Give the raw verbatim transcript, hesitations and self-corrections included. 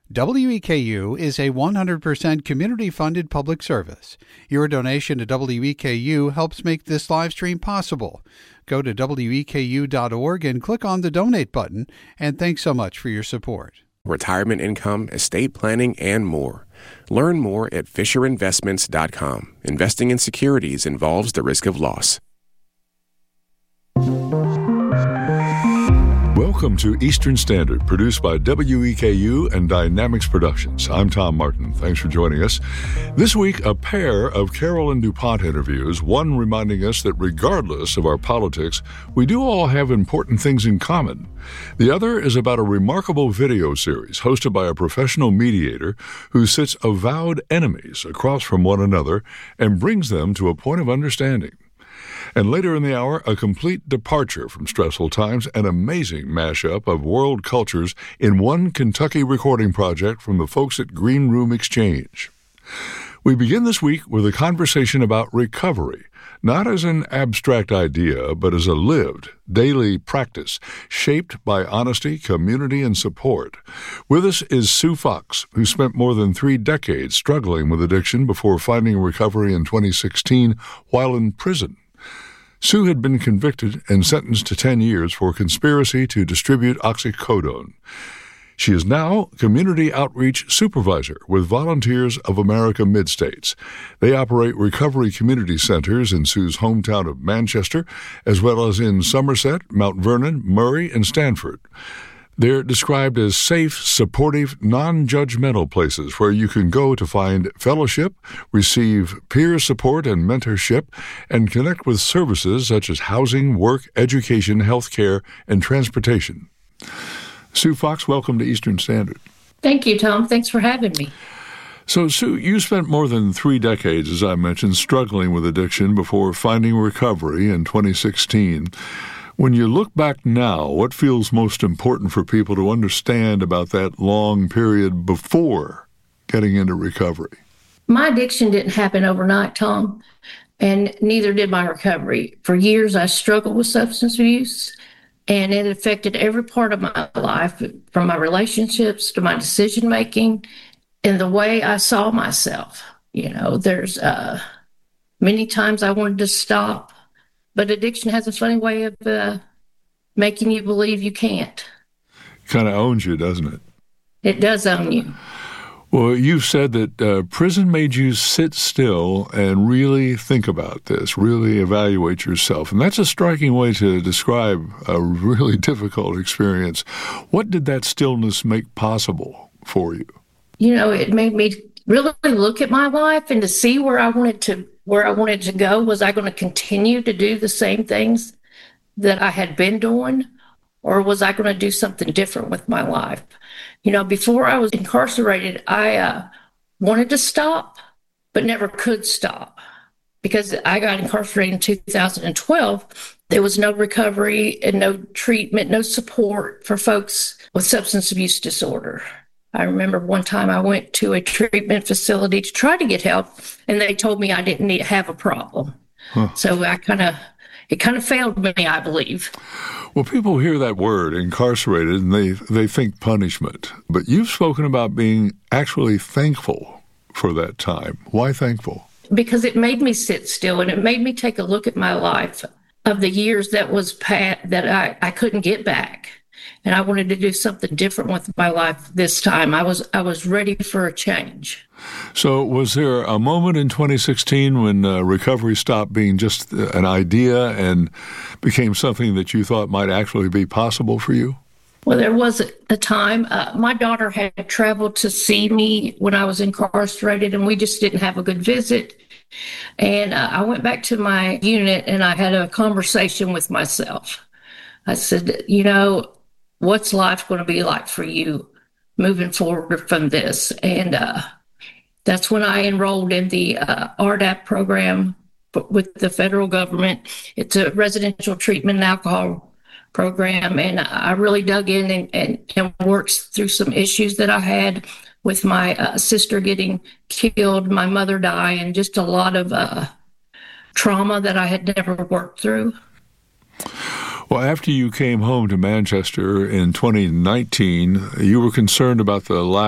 W E K U is a one hundred percent community-funded public service. Your donation to W E K U helps make this live stream possible. Go to W E K U dot org and click on the donate button, and thanks so much for your support. Retirement income, estate planning, and more. Learn more at Fisher Investments dot com. Investing in securities involves the risk of loss. Welcome to Eastern Standard, produced by W E K U and Dynamics Productions. I'm Tom Martin. Thanks for joining us. This week, a pair of Carolyn DuPont interviews, one reminding us that regardless of our politics, we do all have important things in common. The other is about a remarkable video series hosted by a professional mediator who sits avowed enemies across from one another and brings them to a point of understanding. And later in the hour, a complete departure from stressful times, an amazing mashup of world cultures in one Kentucky recording project from the folks at Green Room Exchange. We begin this week with a conversation about recovery, not as an abstract idea, but as a lived, daily practice shaped by honesty, community, and support. With us is Sue Fox, who spent more than three decades struggling with addiction before finding recovery in twenty sixteen while in prison. Sue had been convicted and sentenced to ten years for conspiracy to distribute oxycodone. She is now Community Outreach Supervisor with Volunteers of America Mid-States. They operate recovery community centers in Sue's hometown of Manchester, as well as in Somerset, Mount Vernon, Murray, and Stanford. They're described as safe, supportive, non-judgmental places where you can go to find fellowship, receive peer support and mentorship, and connect with services such as housing, work, education, health care, and transportation. Sue Fox, welcome to Eastern Standard. Thank you, Tom. Thanks for having me. So, Sue, you spent more than three decades, as I mentioned, struggling with addiction before finding recovery in twenty sixteen. When you look back now, what feels most important for people to understand about that long period before getting into recovery? My addiction didn't happen overnight, Tom, and neither did my recovery. For years, I struggled with substance abuse, and it affected every part of my life, from my relationships to my decision-making and the way I saw myself. You know, there's uh, many times I wanted to stop, but addiction has a funny way of uh, making you believe you can't. Kind of owns you, doesn't it? It does own you. Well, you've said that uh, prison made you sit still and really think about this, really evaluate yourself. And that's a striking way to describe a really difficult experience. What did that stillness make possible for you? You know, it made me really look at my life and to see where I wanted to where I wanted to go. Was I going to continue to do the same things that I had been doing, or was I going to do something different with my life? You know, before I was incarcerated, I uh, wanted to stop, but never could stop because I got incarcerated in two thousand twelve. There was no recovery and no treatment, no support for folks with substance abuse disorder. I remember one time I went to a treatment facility to try to get help, and they told me I didn't need, have a problem. Huh. So I kind of, it kind of failed me, I believe. Well, people hear that word, incarcerated, and they, they think punishment. But you've spoken about being actually thankful for that time. Why thankful? Because it made me sit still, and it made me take a look at my life of the years that was past, that I, I couldn't get back. And I wanted to do something different with my life this time. I was I was ready for a change. So was there a moment in twenty sixteen when uh, recovery stopped being just an idea and became something that you thought might actually be possible for you? Well, there was a time. Uh, my daughter had traveled to see me when I was incarcerated, and we just didn't have a good visit. And uh, I went back to my unit, and I had a conversation with myself. I said, you know, what's life going to be like for you moving forward from this? And uh, that's when I enrolled in the uh, R D A P program with the federal government. It's a residential treatment and alcohol program. And I really dug in and, and, and worked through some issues that I had with my uh, sister getting killed, my mother dying, just a lot of uh, trauma that I had never worked through. Well, after you came home to Manchester in twenty nineteen, you were concerned about the lack